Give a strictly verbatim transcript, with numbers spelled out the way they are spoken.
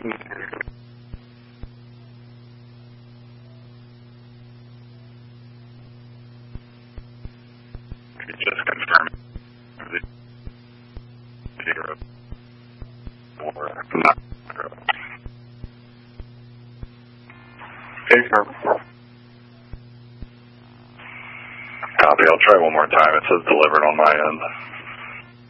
Just confirm the zero or not zero. Okay, sir. Copy. I'll try one more time. It says delivered on my end.